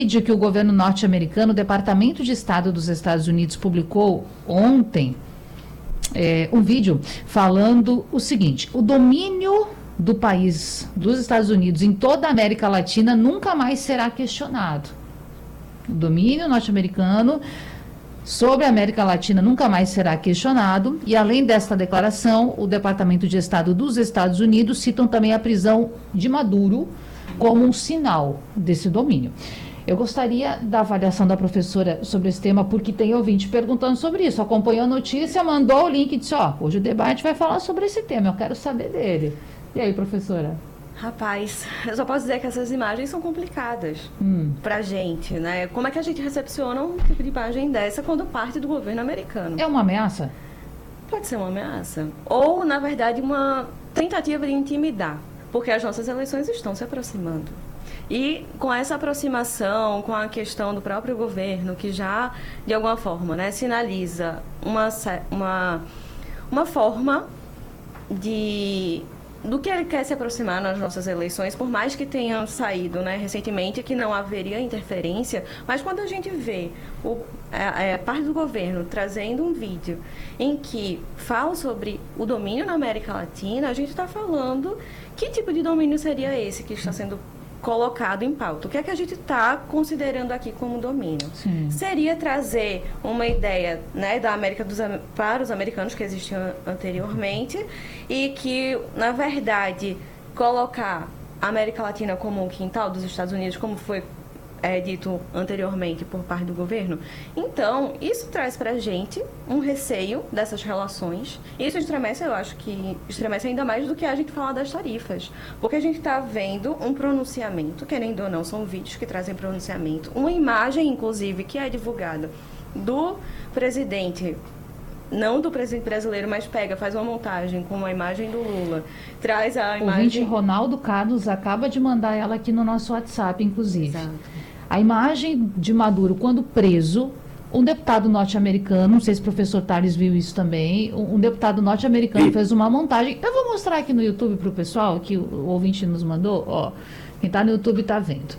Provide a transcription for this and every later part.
vídeo que o governo norte-americano, o Departamento de Estado dos Estados Unidos, publicou ontem, um vídeo falando o seguinte: o domínio do país, dos Estados Unidos, em toda a América Latina nunca mais será questionado. O domínio norte-americano sobre a América Latina nunca mais será questionado. E além desta declaração, o Departamento de Estado dos Estados Unidos citam também a prisão de Maduro como um sinal desse domínio. Eu gostaria da avaliação da professora sobre esse tema, porque tem ouvinte perguntando sobre isso. Acompanhou a notícia, mandou o link e disse: hoje o debate vai falar sobre esse tema, eu quero saber dele. E aí, professora? Rapaz, eu só posso dizer que essas imagens são complicadas pra gente, né? Como é que a gente recepciona um tipo de imagem dessa quando parte do governo americano? É uma ameaça? Pode ser uma ameaça. Ou, na verdade, uma tentativa de intimidar, porque as nossas eleições estão se aproximando. E com essa aproximação, com a questão do próprio governo, que já, de alguma forma, né, sinaliza uma forma do que ele quer se aproximar nas nossas eleições, por mais que tenha saído, né, recentemente que não haveria interferência, mas quando a gente vê a parte do governo trazendo um vídeo em que fala sobre o domínio na América Latina, a gente está falando que tipo de domínio seria esse que está sendo colocado em pauta. O que é que a gente está considerando aqui como domínio? Sim. Seria trazer uma ideia, né, da América para os americanos que existiam anteriormente e que, na verdade, colocar a América Latina como um quintal dos Estados Unidos, como foi dito anteriormente por parte do governo. Então, isso traz para a gente um receio dessas relações. Isso estremece, eu acho que estremece ainda mais do que a gente falar das tarifas. Porque a gente está vendo um pronunciamento, querendo ou não, são vídeos que trazem pronunciamento. Uma imagem, inclusive, que é divulgada do presidente, não do presidente brasileiro, mas faz uma montagem com a imagem do Lula. Traz a imagem... O ouvinte Ronaldo Carlos acaba de mandar ela aqui no nosso WhatsApp, inclusive. Exato. A imagem de Maduro, quando preso, um deputado norte-americano, não sei se o professor Tales viu isso também, um deputado norte-americano fez uma montagem. Eu vou mostrar aqui no YouTube para o pessoal, que o ouvinte nos mandou. Quem está no YouTube está vendo.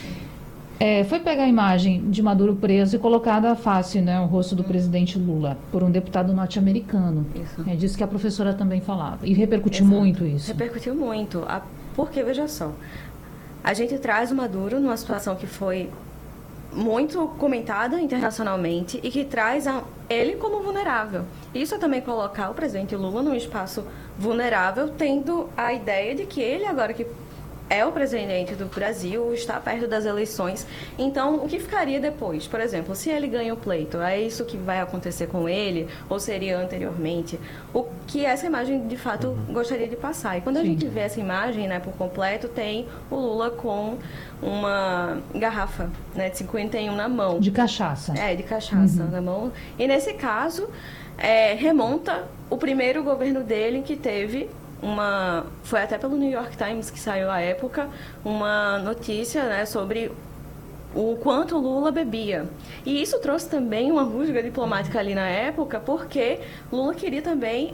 Foi pegar a imagem de Maduro preso e colocada a face, né, o rosto do presidente Lula, por um deputado norte-americano. É disso que a professora também falava. E repercutiu muito isso. Repercutiu muito. Porque, veja só, a gente traz o Maduro numa situação que foi muito comentada internacionalmente e que traz ele como vulnerável. Isso é também colocar o presidente Lula num espaço vulnerável, tendo a ideia de que ele, agora que é o presidente do Brasil, está perto das eleições. Então, o que ficaria depois? Por exemplo, se ele ganha o pleito, é isso que vai acontecer com ele? Ou seria anteriormente? O que essa imagem, de fato, gostaria de passar. E quando a gente vê essa imagem, né, por completo, tem o Lula com uma garrafa, né, de 51 na mão. De cachaça. De cachaça na mão. E nesse caso, remonta o primeiro governo dele que teve foi até pelo New York Times que saiu à época uma notícia, né, sobre o quanto Lula bebia. E isso trouxe também uma rusga diplomática ali na época, porque Lula queria também,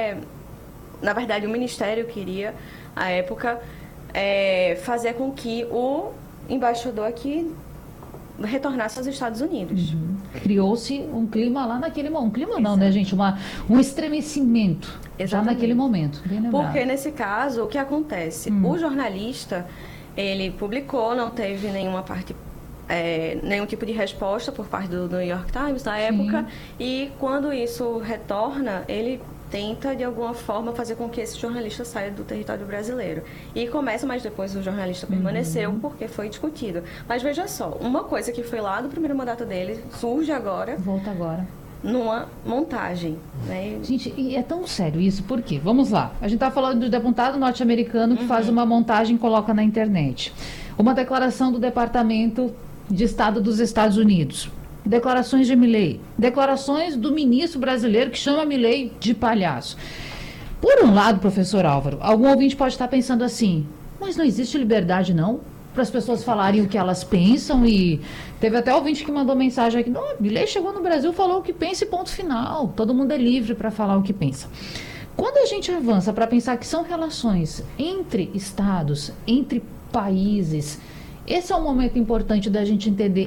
na verdade o Ministério queria, à época, fazer com que o embaixador aqui retornasse aos Estados Unidos. Criou-se um clima lá naquele momento. Um clima não, né, gente? Um estremecimento. Exatamente. Já naquele momento. Bem lembrado. Porque nesse caso, o que acontece? O jornalista, ele publicou, não teve nenhuma parte, nenhum tipo de resposta por parte do New York Times na época. E quando isso retorna, ele tenta, de alguma forma, fazer com que esse jornalista saia do território brasileiro. E começa, mas depois o jornalista permaneceu porque foi discutido. Mas veja só, uma coisa que foi lá do primeiro mandato dele, surge agora... Volta agora. Numa montagem, né? Gente, e é tão sério isso, por quê? Vamos lá. A gente está falando do deputado norte-americano que faz uma montagem e coloca na internet. Uma declaração do Departamento de Estado dos Estados Unidos. Declarações de Milei, declarações do ministro brasileiro que chama Milei de palhaço. Por um lado, professor Álvaro, algum ouvinte pode estar pensando assim, mas não existe liberdade não? Para as pessoas falarem o que elas pensam, e teve até ouvinte que mandou mensagem aqui, não, Milei chegou no Brasil, falou o que pensa e ponto final, todo mundo é livre para falar o que pensa. Quando a gente avança para pensar que são relações entre estados, entre países, Esse é um momento importante da gente entender